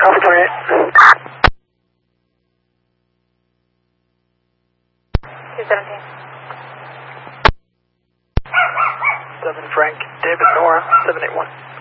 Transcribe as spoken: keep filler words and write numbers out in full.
Alpha twenty-eight. two seventeen. seven Frank, David Nora, seven eight one.